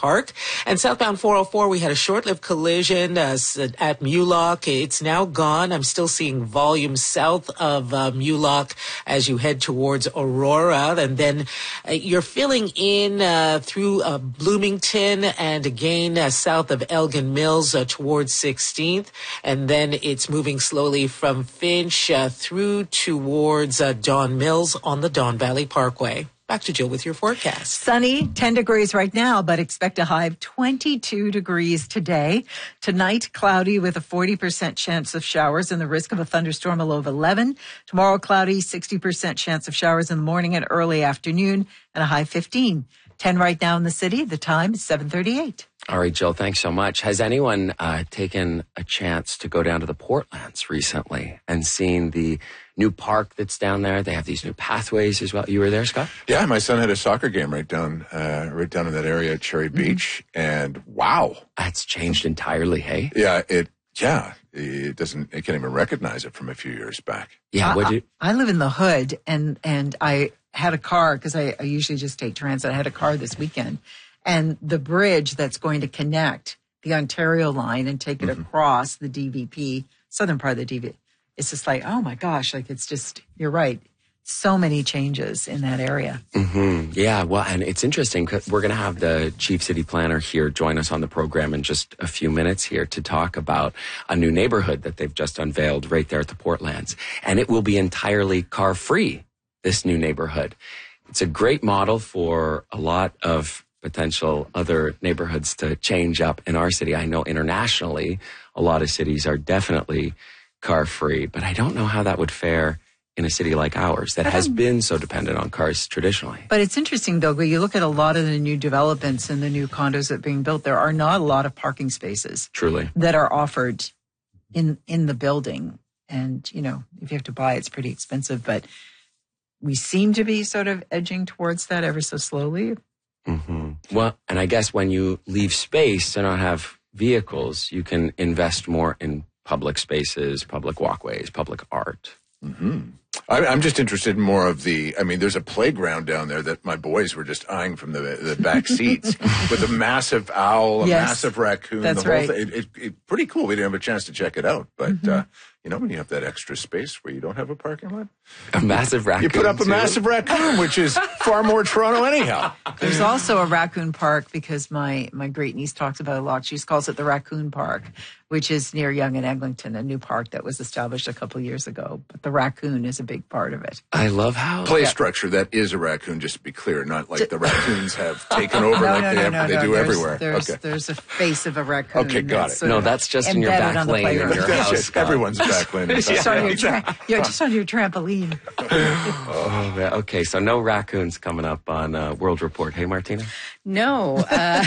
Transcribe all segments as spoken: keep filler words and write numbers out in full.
Park. And southbound four oh four, we had a short-lived collision uh, at Mulock. It's now gone. I'm still seeing volume south of uh, Mulock as you head towards Aurora. And then uh, you're filling in uh, through uh, Bloomington and again uh, south of Elgin Mills uh, towards sixteenth. And then it's moving slowly from Finch uh, through towards uh, Don Mills on the Don Valley Parkway. Back to Jill with your forecast. Sunny, ten degrees right now, but expect a high of twenty-two degrees today. Tonight, cloudy with a forty percent chance of showers and the risk of a thunderstorm, a low of eleven. Tomorrow, cloudy, sixty percent chance of showers in the morning and early afternoon, and a high of fifteen. ten right now in the city. The time is seven thirty-eight. All right, Jill, thanks so much. Has anyone uh, taken a chance to go down to the Portlands recently and seen the new park that's down there? They have these new pathways as well. You were there, Scott? Yeah, my son had a soccer game right down uh, right down in that area at Cherry mm-hmm. Beach, and wow. That's changed entirely, hey? Yeah, it yeah, it doesn't it can't even recognize it from a few years back. Yeah, I, you- I, I live in the hood, and and I had a car because I, I usually just take transit. I had a car this weekend. And the bridge that's going to connect the Ontario line and take it mm-hmm. across the D V P, southern part of the D V P, it's just like, oh my gosh, like it's just, you're right. So many changes in that area. Mm-hmm. Yeah, well, and it's interesting because we're going to have the chief city planner here join us on the program in just a few minutes here to talk about a new neighborhood that they've just unveiled right there at the Portlands. And it will be entirely car-free, this new neighborhood. It's a great model for a lot of potential other neighborhoods to change up in our city. I know internationally, a lot of cities are definitely car-free, but I don't know how that would fare in a city like ours that has been so dependent on cars traditionally. But it's interesting, though, when you look at a lot of the new developments and the new condos that are being built, there are not a lot of parking spaces. Truly. That are offered in in the building. And, you know, if you have to buy, it's pretty expensive, but we seem to be sort of edging towards that ever so slowly. Mm-hmm. Well, and I guess when you leave space to not have vehicles, you can invest more in public spaces, public walkways, public art. Mm-hmm. I, I'm just interested in more of the, I mean, there's a playground down there that my boys were just eyeing from the the back seats with a massive owl, a yes, massive raccoon. That's the whole right. thing. It, it, it, pretty cool. We didn't have a chance to check it out, but, mm-hmm. uh, you know, when you have that extra space where you don't have a parking lot. A massive raccoon. You put up a too. massive raccoon, which is far more Toronto anyhow. There's also a raccoon park because my, my great niece talks about it a lot. She calls it the Raccoon Park, which is near Yonge and Eglinton, a new park that was established a couple of years ago. But the raccoon is a big part of it. I love how... Play yeah. structure, that is a raccoon, just to be clear, not like the raccoons have taken over no, like no, they, no, have, no, they no. do there's, everywhere. There's, okay. there's a face of a raccoon. Okay, got it. No, that's just in your back lane in your That's house. just everyone's back lane. Just, yeah. on your tra- yeah, just on your trampoline. Oh, man. Okay, so no raccoons coming up on uh, World Report. Hey, Martina? No, uh,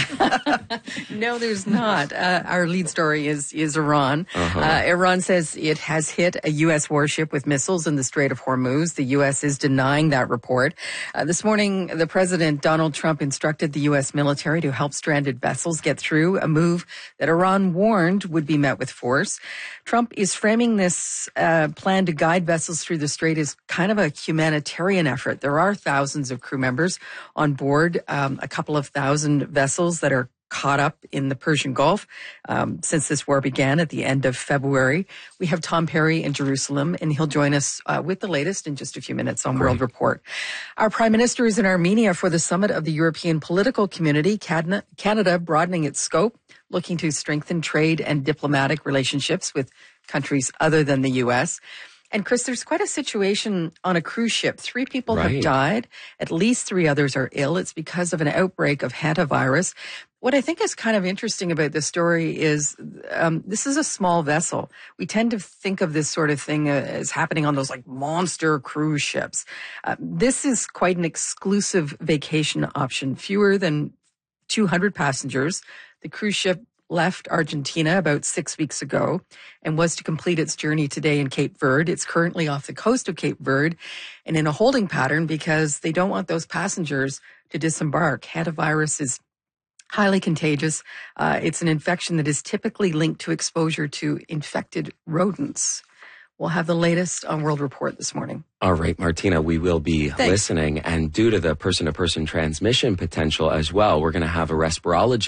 no, there's not. Uh, our lead story is is Iran. Uh-huh. Uh, Iran says it has hit a U S warship with missiles in the Strait of Hormuz. The U S is denying that report. Uh, this morning, the President, Donald Trump, instructed the U S military to help stranded vessels get through, a move that Iran warned would be met with force. Trump is framing this uh, plan to guide vessels through the strait as kind of a humanitarian effort. There are thousands of crew members on board, um, a couple of thousand vessels that are caught up in the Persian Gulf um, since this war began at the end of February. We have Tom Perry in Jerusalem, and he'll join us uh, with the latest in just a few minutes on Great. World Report. Our Prime Minister is in Armenia for the summit of the European Political Community, Canada broadening its scope, looking to strengthen trade and diplomatic relationships with countries other than the U S. And Chris, there's quite a situation on a cruise ship. Three people right. have died. At least three others are ill. It's because of an outbreak of hantavirus. What I think is kind of interesting about this story is um, this is a small vessel. We tend to think of this sort of thing as happening on those like monster cruise ships. Uh, this is quite an exclusive vacation option, fewer than two hundred passengers. The cruise ship left Argentina about six weeks ago and was to complete its journey today in Cape Verde. It's currently off the coast of Cape Verde and in a holding pattern because they don't want those passengers to disembark. Hantavirus is highly contagious. Uh, it's an infection that is typically linked to exposure to infected rodents. We'll have the latest on World Report this morning. All right, Martina, we will be Thanks. listening. And due to the person-to-person transmission potential as well, we're going to have a respirologist